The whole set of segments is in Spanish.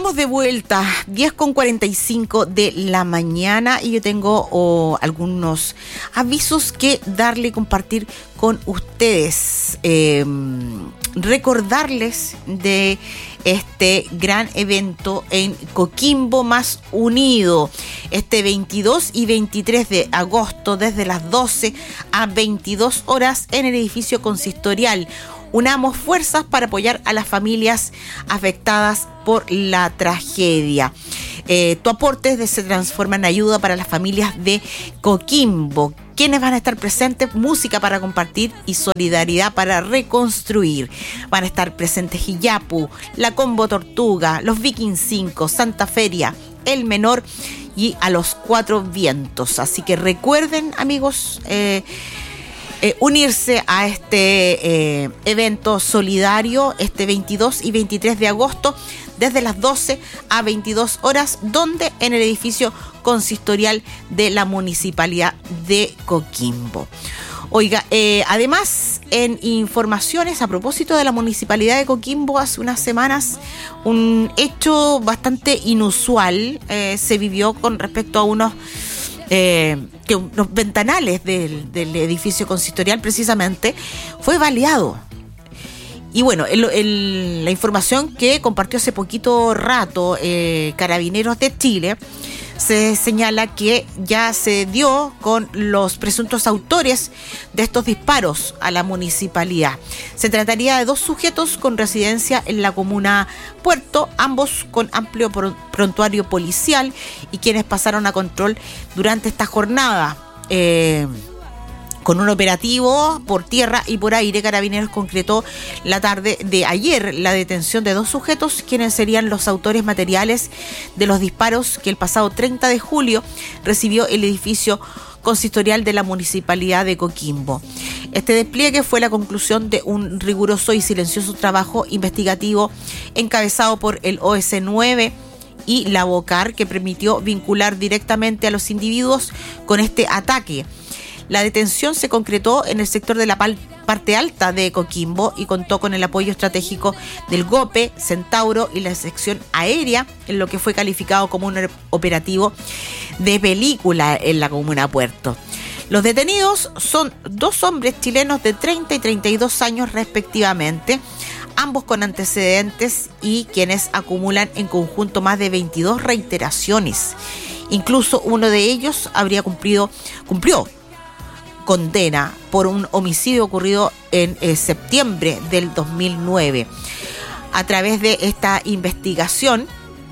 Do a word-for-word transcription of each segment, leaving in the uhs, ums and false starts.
Estamos de vuelta, diez con cuarenta y cinco de la mañana, y yo tengo oh, algunos avisos que darle y compartir con ustedes. Eh, recordarles de este gran evento en Coquimbo Más Unido, este veintidós y veintitrés de agosto, desde las doce a veintidós horas en el edificio consistorial. Unamos fuerzas para apoyar a las familias afectadas por la tragedia. Eh, tu aporte se transforma en ayuda para las familias de Coquimbo. ¿Quiénes van a estar presentes? Música para compartir y solidaridad para reconstruir. Van a estar presentes Hiyapu, La Combo Tortuga, Los Vikings cinco, Santa Feria, El Menor y A los Cuatro Vientos. Así que recuerden, amigos, eh, Eh, unirse a este eh, evento solidario este veintidós y veintitrés de agosto desde las doce a veintidós horas, donde en el edificio consistorial de la Municipalidad de Coquimbo. Oiga, eh, además, en informaciones a propósito de la Municipalidad de Coquimbo, hace unas semanas un hecho bastante inusual eh, se vivió con respecto a unos Eh, que los ventanales del, del edificio consistorial precisamente fue baleado. Y bueno, el, el, la información que compartió hace poquito rato eh, Carabineros de Chile, se señala que ya se dio con los presuntos autores de estos disparos a la municipalidad. Se trataría de dos sujetos con residencia en la comuna Puerto, ambos con amplio prontuario policial, y quienes pasaron a control durante esta jornada. Eh, Con un operativo por tierra y por aire, Carabineros concretó la tarde de ayer la detención de dos sujetos, quienes serían los autores materiales de los disparos que el pasado treinta de julio recibió el edificio consistorial de la Municipalidad de Coquimbo. Este despliegue fue la conclusión de un riguroso y silencioso trabajo investigativo encabezado por el O S nueve y la BOCAR, que permitió vincular directamente a los individuos con este ataque. La detención se concretó en el sector de la parte alta de Coquimbo y contó con el apoyo estratégico del GOPE, Centauro y la sección aérea, en lo que fue calificado como un operativo de película en la comuna Puerto. Los detenidos son dos hombres chilenos de treinta y treinta y dos años respectivamente, ambos con antecedentes y quienes acumulan en conjunto más de veintidós reiteraciones. Incluso uno de ellos habría cumplido, cumplió condena por un homicidio ocurrido en eh, septiembre del dos mil nueve. A través de esta investigación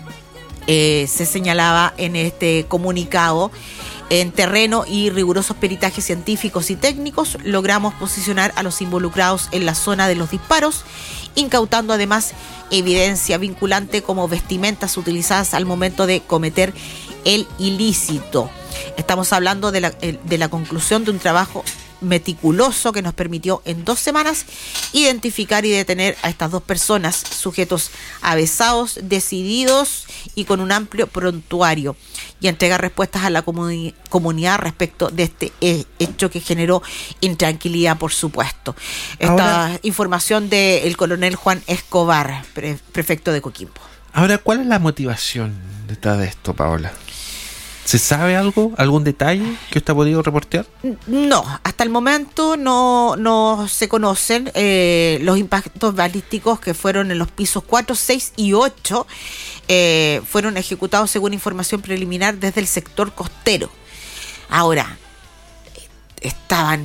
eh, se señalaba en este comunicado: en terreno y rigurosos peritajes científicos y técnicos logramos posicionar a los involucrados en la zona de los disparos, incautando además evidencia vinculante como vestimentas utilizadas al momento de cometer el ilícito. Estamos hablando de la, de la conclusión de un trabajo meticuloso que nos permitió en dos semanas identificar y detener a estas dos personas, sujetos avesados, decididos y con un amplio prontuario, y entregar respuestas a la comuni- comunidad respecto de este eh, hecho que generó intranquilidad, por supuesto. Esta Ahora, información del coronel Juan Escobar, pre- prefecto de Coquimbo. Ahora, ¿cuál es la motivación detrás de esto, Paola? ¿Se sabe algo? ¿Algún detalle que usted ha podido reportear? No, hasta el momento no, no se conocen eh, los impactos balísticos que fueron en los pisos cuatro, seis y ocho. Eh, fueron ejecutados según información preliminar desde el sector costero. Ahora, estaban,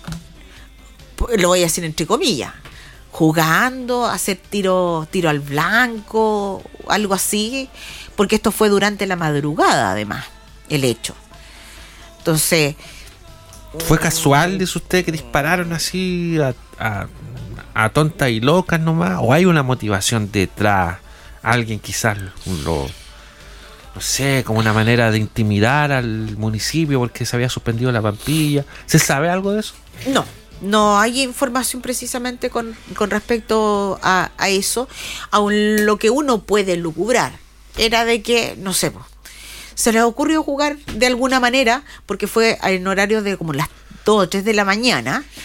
lo voy a decir entre comillas, jugando, hacer tiro, tiro al blanco, algo así, porque esto fue durante la madrugada, además, el hecho. Entonces, ¿fue casual, dice usted, que dispararon así a, a, a tontas y locas nomás? ¿O hay una motivación detrás? Alguien quizás lo, no sé, como una manera de intimidar al municipio porque se había suspendido la Pampilla. ¿Se sabe algo de eso? No, no hay información precisamente con, con respecto a, a eso. Aun lo que uno puede lucubrar era de que, no sé, se les ocurrió jugar de alguna manera, porque fue en horario de como las dos o tres de la mañana,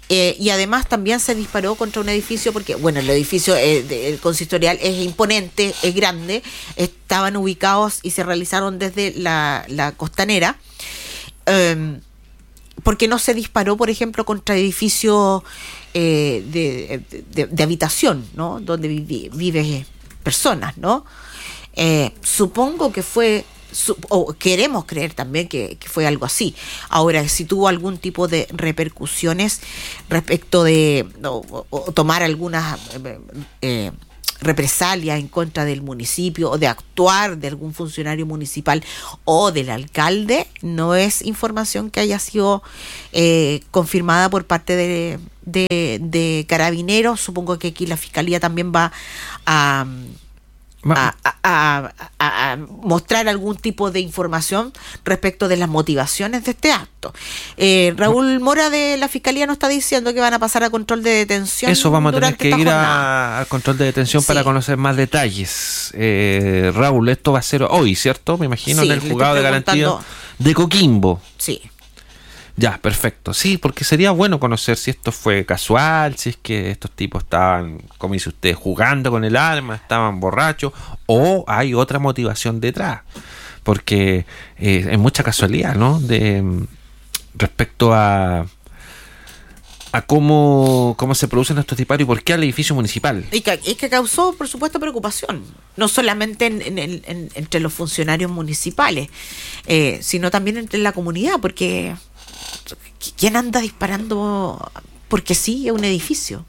Eh, y además también se disparó contra un edificio porque, bueno, el edificio eh, de, el consistorial es imponente, es grande, estaban ubicados y se realizaron desde la, la costanera. Eh, porque no se disparó, por ejemplo, contra edificios eh, de, de, de habitación, ¿no? Donde vive, vive personas, ¿no? Eh, supongo que fue... o queremos creer también que, que fue algo así. Ahora, si tuvo algún tipo de repercusiones respecto de o, o tomar algunas eh, represalias en contra del municipio o de actuar de algún funcionario municipal o del alcalde, no es información que haya sido eh, confirmada por parte de, de, de Carabineros. Supongo que aquí la Fiscalía también va a... A, a, a, a mostrar algún tipo de información respecto de las motivaciones de este acto. Eh, Raúl Mora de la Fiscalía nos está diciendo que van a pasar a control de detención. Eso, vamos a tener que ir a, a control de detención sí. para conocer más detalles. Eh, Raúl, esto va a ser hoy, ¿cierto? Me imagino, sí, en el juzgado de garantía de Coquimbo. Sí. Ya, perfecto. Sí, porque sería bueno conocer si esto fue casual, si es que estos tipos estaban, como dice usted, jugando con el arma, estaban borrachos, o hay otra motivación detrás. Porque eh, es mucha casualidad, ¿no? De respecto a a cómo, cómo se producen estos disparos y por qué al edificio municipal. Y que, y que causó, por supuesto, preocupación, no solamente en, en, en, entre los funcionarios municipales, eh, sino también entre la comunidad, porque ¿quién anda disparando porque sí a un edificio?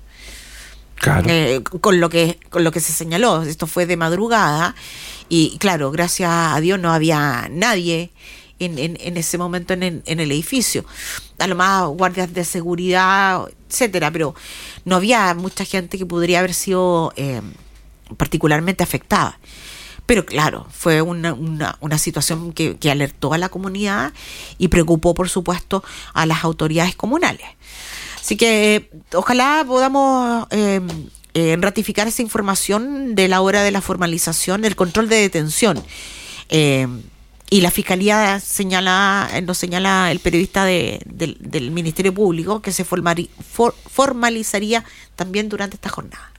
Claro. Eh, con lo que con lo que se señaló, esto fue de madrugada y claro, gracias a Dios no había nadie en, en, en ese momento en el, en el edificio. A lo más guardias de seguridad, etcétera, pero no había mucha gente que podría haber sido eh, particularmente afectada. Pero claro, fue una, una, una situación que, que alertó a la comunidad y preocupó, por supuesto, a las autoridades comunales. Así que ojalá podamos eh, eh, ratificar esa información de la hora de la formalización del control de detención. Eh, y la Fiscalía señala, nos señala el periodista de, de, del Ministerio Público que se formari, for, formalizaría también durante esta jornada.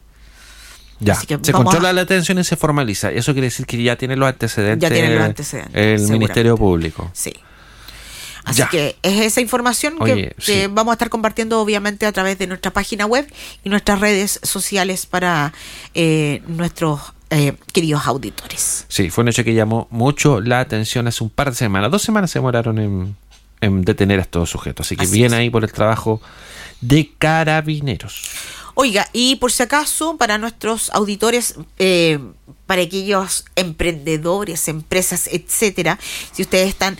Ya, se controla a... la detención y se formaliza. Eso quiere decir que ya tiene los antecedentes, ya tiene los antecedentes el Ministerio Público. Sí. Así ya. que es esa información que, Oye, que sí. vamos a estar compartiendo obviamente a través de nuestra página web y nuestras redes sociales para eh, nuestros eh, queridos auditores. Sí, fue un hecho que llamó mucho la atención hace un par de semanas. Dos semanas se demoraron en, en detener a estos sujetos. Así que Así bien es. ahí por el trabajo de Carabineros. Oiga, y por si acaso, para nuestros auditores, eh, para aquellos emprendedores, empresas, etcétera, si ustedes están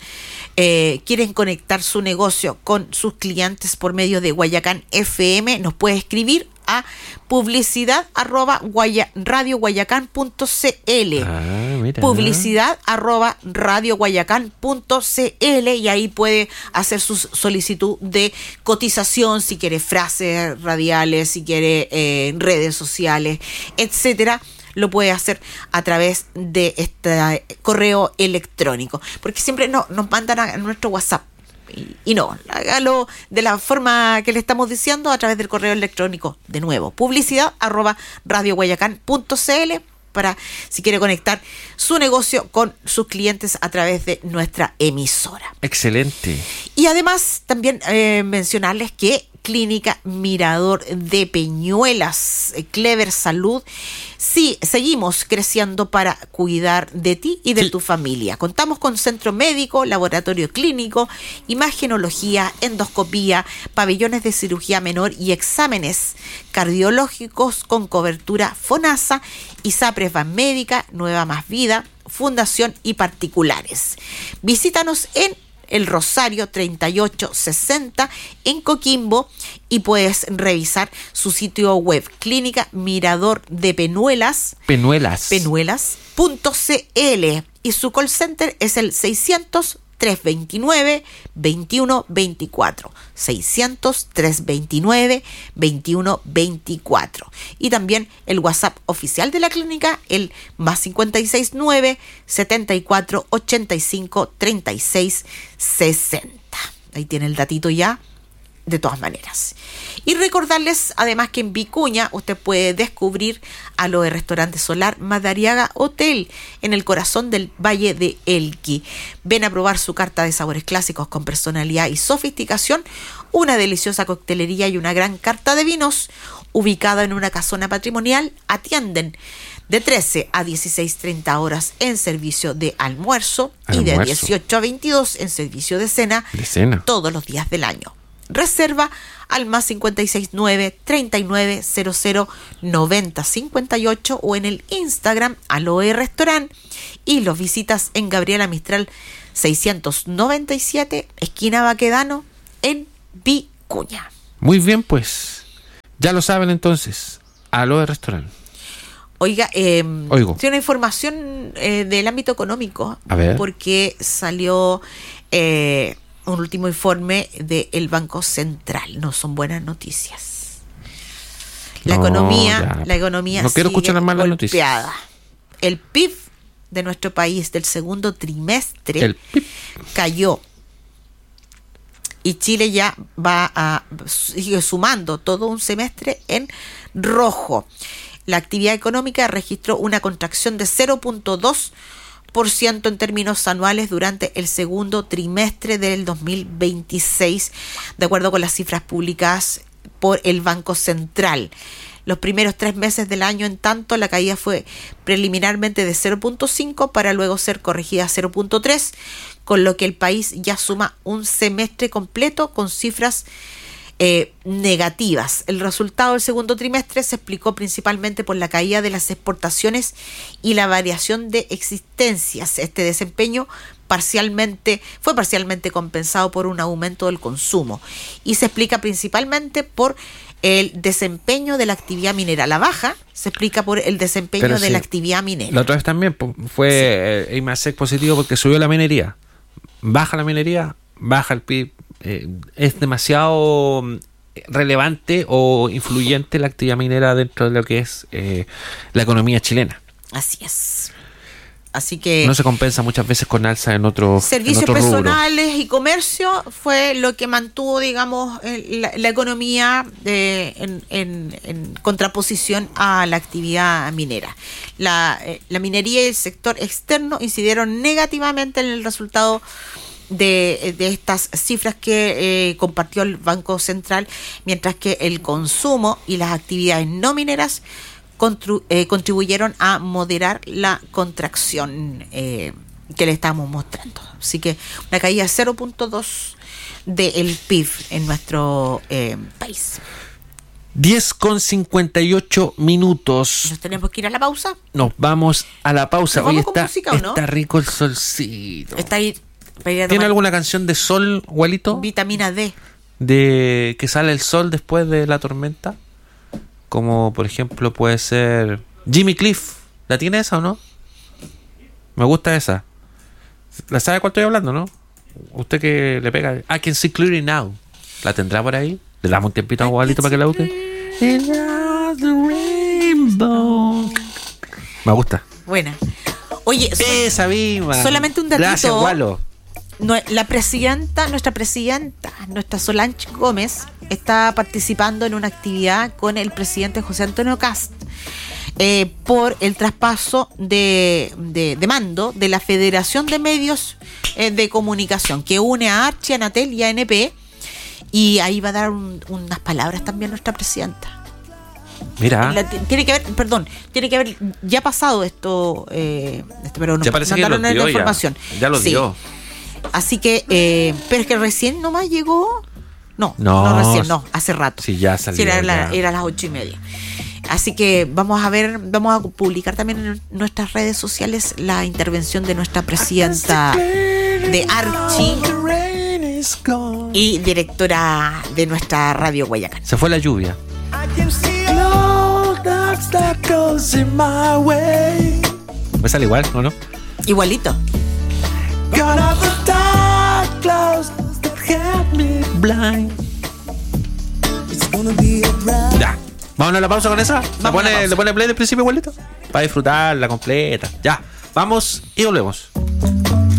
eh, quieren conectar su negocio con sus clientes por medio de Guayacán F M, nos puede escribir a publicidad arroba radio guayacán punto cl. Ah, mira. Publicidad arroba radio guayacán punto cl y ahí puede hacer su solicitud de cotización, si quiere frases radiales, si quiere eh, redes sociales, etcétera. Lo puede hacer a través de este correo electrónico, porque siempre no, nos mandan a nuestro WhatsApp. Y, y no, hágalo de la forma que le estamos diciendo a través del correo electrónico. De nuevo, publicidad arroba radio guayacán punto cl para si quiere conectar su negocio con sus clientes a través de nuestra emisora. Excelente. Y además también eh, mencionarles que Clínica Mirador de Peñuelas, Clever Salud, sí, seguimos creciendo para cuidar de ti y de sí. tu familia. Contamos con centro médico, laboratorio clínico, imagenología, endoscopía, pabellones de cirugía menor y exámenes cardiológicos con cobertura FONASA, ISAPRES Banmédica, Nueva Más Vida, Fundación y particulares. Visítanos en El Rosario treinta y ocho sesenta en Coquimbo y puedes revisar su sitio web Clínica Mirador de Peñuelas Peñuelas Peñuelas punto cl y su call center es el seiscientos, trescientos veintinueve, veintiuno veinticuatro seiscientos, trescientos veintinueve, veintiuno veinticuatro y también el WhatsApp oficial de la clínica, el más cincuenta y seis nueve, setenta y cuatro, ochenta y cinco, treinta y seis, sesenta. Ahí tiene el datito ya de todas maneras. Y recordarles además que en Vicuña usted puede descubrir Aloe Restaurante Solar Madariaga Hotel en el corazón del Valle de Elqui. Ven a probar su carta de sabores clásicos con personalidad y sofisticación, una deliciosa coctelería y una gran carta de vinos. Ubicada en una casona patrimonial, atienden de trece a dieciséis treinta horas en servicio de almuerzo, almuerzo y de dieciocho a veintidós en servicio de cena, de cena todos los días del año. Reserva al más cincuenta y seis nueve, treinta y nueve, cero cero, noventa, cincuenta y ocho o en el Instagram Aloe Restaurant, y los visitas en Gabriela Mistral seiscientos noventa y siete, esquina Baquedano, en Vicuña. Muy bien, pues ya lo saben entonces, Aloe Restaurant. Oiga, eh, Oigo. tiene una información eh, del ámbito económico, a ver, porque salió eh, un último informe del Banco Central. No son buenas noticias. La no, economía, ya. la economía no quiero sigue escuchar las malas golpeada. noticias. El P I B de nuestro país del segundo trimestre El P I B cayó. Y Chile ya va a sigue sumando todo un semestre en rojo. La actividad económica registró una contracción de cero punto dos por ciento en términos anuales durante el segundo trimestre del dos mil veintiséis, de acuerdo con las cifras publicadas por el Banco Central. Los primeros tres meses del año, en tanto, la caída fue preliminarmente de cero punto cinco para luego ser corregida a cero punto tres, con lo que el país ya suma un semestre completo con cifras eh, negativas. El resultado del segundo trimestre se explicó principalmente por la caída de las exportaciones y la variación de existencias. Este desempeño parcialmente fue parcialmente compensado por un aumento del consumo y se explica principalmente por el desempeño de la actividad minera. La baja se explica por el desempeño Pero de sí, la actividad minera. La otra vez también po, fue sí. eh, I más E C positivo porque subió la minería. Baja la minería, baja el P I B. Eh, es demasiado relevante o influyente la actividad minera dentro de lo que es eh, la economía chilena. Así es. Así que no se compensa muchas veces con alza en otros servicios en otro personales rubro. Y comercio fue lo que mantuvo, digamos, la, la economía de, en, en, en contraposición a la actividad minera. La, la minería y el sector externo incidieron negativamente en el resultado de, de estas cifras que eh, compartió el Banco Central, mientras que el consumo y las actividades no mineras Contru- eh, contribuyeron a moderar la contracción eh, que le estamos mostrando. Así que una caída de cero punto dos del P I B en nuestro eh, país. diez con cincuenta y ocho minutos. ¿Nos tenemos que ir a la pausa? Nos vamos a la pausa. Hoy está, música, ¿o no? Está rico el solcito. Está ahí, ¿Tiene alguna canción de sol, Walito? Vitamina D. De que sale el sol después de la tormenta. Como por ejemplo puede ser Jimmy Cliff. ¿La tiene esa o no? Me gusta esa. ¿La sabe cuál estoy hablando, no? Usted que le pega I Can See Clearly Now. ¿La tendrá por ahí? Le damos un tiempito a Gualito para que la busque. Me gusta. Buena. Oye, so- esa misma. Solamente un datito. Gracias, Gualo. La presidenta, nuestra presidenta, nuestra Solange Gómez, está participando en una actividad con el presidente José Antonio Kast eh, por el traspaso de, de, de mando de la Federación de Medios eh, de Comunicación, que une a Archi, a Anatel y a N P, y ahí va a dar un, unas palabras también nuestra presidenta. Mira. La, tiene que haber, perdón, tiene que haber ya pasado esto, eh, esto pero no, ya parece no que lo la dio información. Ya, ya lo sí. dio. Así que, eh, pero es que recién nomás llegó. No, no, no recién, no, hace rato. Sí, ya salió. Sí, era, la, ya. era a las ocho y media. Así que vamos a ver, vamos a publicar también en nuestras redes sociales la intervención de nuestra presidenta de Archi y directora de nuestra radio Guayacán. Se fue la lluvia. ¿Me sale igual o no? Igualito. Ya. Vamos a la pausa con esa. ¿Le pone, ¿Le pone play del principio igualito? Para disfrutarla completa. Ya. Vamos y volvemos.